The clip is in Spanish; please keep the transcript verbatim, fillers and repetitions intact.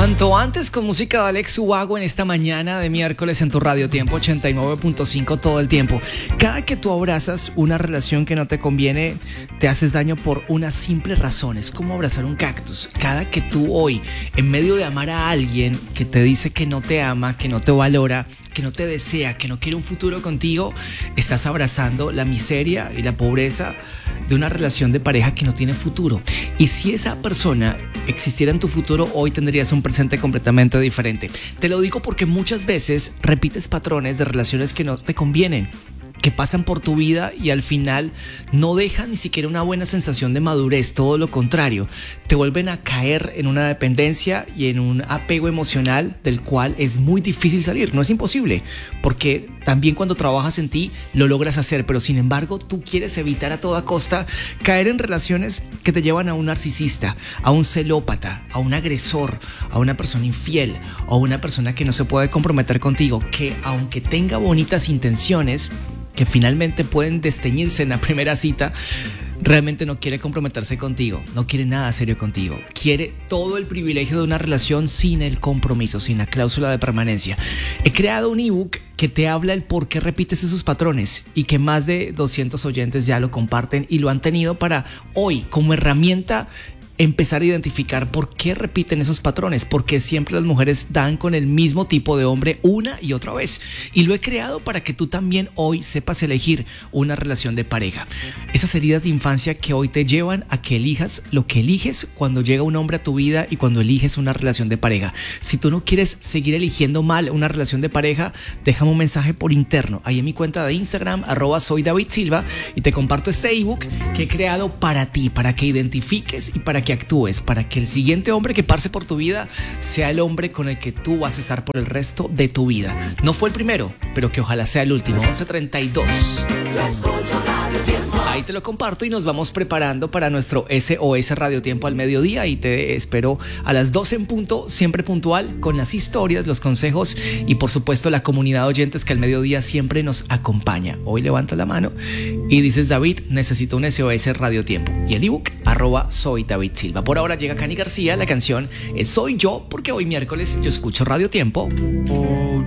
Cuanto antes con música de Alex Ubago en esta mañana de miércoles en tu Radio Tiempo ochenta y nueve punto cinco todo el tiempo. Cada que tú abrazas una relación que no te conviene, te haces daño por una simple razón. Es como abrazar un cactus. Cada que tú hoy, en medio de amar a alguien que te dice que no te ama, que no te valora, que no te desea, que no quiere un futuro contigo, estás abrazando la miseria y la pobreza de una relación de pareja que no tiene futuro. Y si esa persona existiera en tu futuro, hoy tendrías un presente completamente diferente. Te lo digo porque muchas veces repites patrones de relaciones que no te convienen, que pasan por tu vida y al final no dejan ni siquiera una buena sensación de madurez, todo lo contrario, te vuelven a caer en una dependencia y en un apego emocional del cual es muy difícil salir. No es imposible, porque también cuando trabajas en ti lo logras hacer, pero sin embargo tú quieres evitar a toda costa caer en relaciones que te llevan a un narcisista, a un celópata, a un agresor, a una persona infiel o a una persona que no se puede comprometer contigo, que aunque tenga bonitas intenciones, que finalmente pueden desteñirse en la primera cita, realmente no quiere comprometerse contigo, no quiere nada serio contigo, quiere todo el privilegio de una relación sin el compromiso, sin la cláusula de permanencia. He creado un ebook que te habla el por qué repites esos patrones y que más de doscientos oyentes ya lo comparten y lo han tenido para hoy como herramienta empezar a identificar por qué repiten esos patrones, porque siempre las mujeres dan con el mismo tipo de hombre una y otra vez. Y lo he creado para que tú también hoy sepas elegir una relación de pareja. Esas heridas de infancia que hoy te llevan a que elijas lo que eliges cuando llega un hombre a tu vida y cuando eliges una relación de pareja. Si tú no quieres seguir eligiendo mal una relación de pareja, déjame un mensaje por interno, ahí en mi cuenta de Instagram, arroba soy David Silva, y te comparto este ebook que he creado para ti, para que identifiques y para que que actúes, para que el siguiente hombre que pase por tu vida sea el hombre con el que tú vas a estar por el resto de tu vida. No fue el primero, pero que ojalá sea el último. once treinta y dos. Ahí te lo comparto y nos vamos preparando para nuestro S O S Radio Tiempo al mediodía, y te espero a las doce en punto, siempre puntual, con las historias, los consejos y por supuesto la comunidad de oyentes que al mediodía siempre nos acompaña. Hoy levanta la mano y dices: David, necesito un S O S Radio Tiempo, y el ebook arroba soy David Silva. Por ahora llega Cani García, la canción es Soy Yo, porque hoy miércoles yo escucho Radio Tiempo.